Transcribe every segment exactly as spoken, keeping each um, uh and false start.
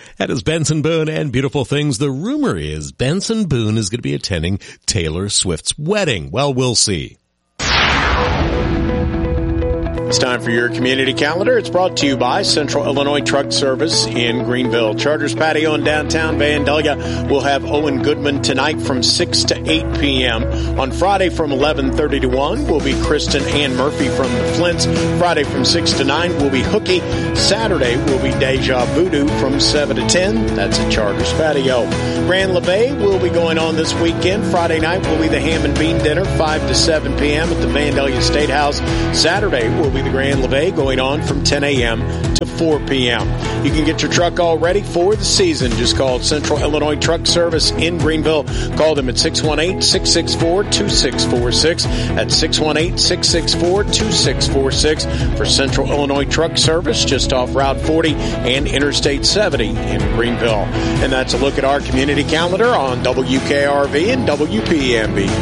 That is Benson Boone and Beautiful Things. The rumor is Benson Boone is going to be attending Taylor Swift's wedding. Well, we'll see. It's time for your community calendar. It's brought to you by Central Illinois Truck Service in Greenville. Charters Patio in downtown Vandalia will have Owen Goodman tonight from six to eight p.m. On Friday from eleven thirty to one will be Kristen Ann Murphy from the Flints. Friday from six to nine will be Hookie. Saturday will be Deja Voodoo from seven to ten. That's at Charters Patio. Grand Levee will be going on this weekend. Friday night will be the Ham and Bean Dinner, five to seven p.m. at the Vandalia State House. Saturday will be the Grand Levee going on from ten a.m. to four p.m. You can get your truck all ready for the season. Just call Central Illinois Truck Service in Greenville. Call them at six one eight, six six four, two six four six. That's six one eight, six six four, two six four six for Central Illinois Truck Service just off Route forty and Interstate seventy in Greenville. And that's a look at our community calendar on W K R V and W P M B.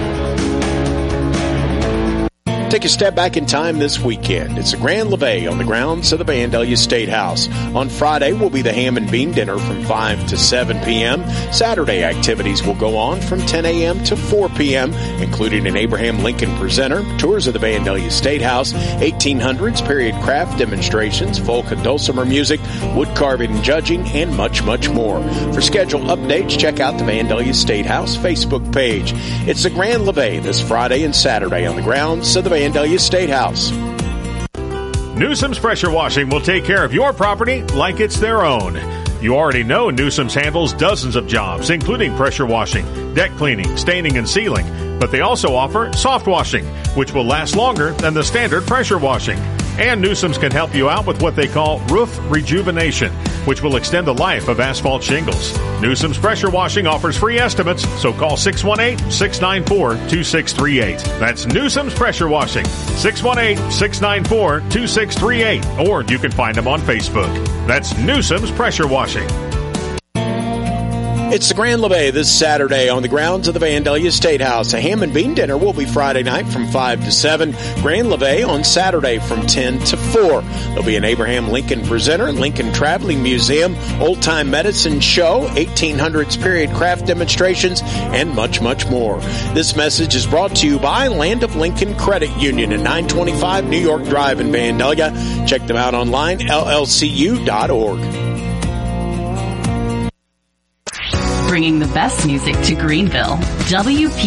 Take a step back in time this weekend. It's a Grand Levee on the grounds of the Vandalia State House. On Friday will be the Ham and Bean Dinner from five to seven p.m. Saturday activities will go on from ten a.m. to four p.m., including an Abraham Lincoln presenter, tours of the Vandalia State House, eighteen hundreds period craft demonstrations, folk and dulcimer music, wood carving and judging, and much, much more. For schedule updates, check out the Vandalia State House Facebook page. It's the Grand Levee this Friday and Saturday on the grounds of the Vandalia State House. Newsom's Pressure Washing will take care of your property like it's their own. You already know Newsom's handles dozens of jobs, including pressure washing, deck cleaning, staining, and sealing. But they also offer soft washing, which will last longer than the standard pressure washing. And Newsom's can help you out with what they call roof rejuvenation, which will extend the life of asphalt shingles. Newsom's Pressure Washing offers free estimates, so call six one eight, six nine four, two six three eight. That's Newsom's Pressure Washing, six one eight, six nine four, two six three eight. Or you can find them on Facebook. That's Newsom's Pressure Washing. It's the Grand Levee this Saturday on the grounds of the Vandalia State House. A Ham and Bean Dinner will be Friday night from five to seven. Grand Levee on Saturday from ten to four. There'll be an Abraham Lincoln presenter, Lincoln Traveling Museum, Old Time Medicine Show, eighteen hundreds period craft demonstrations, and much, much more. This message is brought to you by Land of Lincoln Credit Union at nine twenty-five New York Drive in Vandalia. Check them out online, L L C U dot org. Bringing the best music to Greenville. W P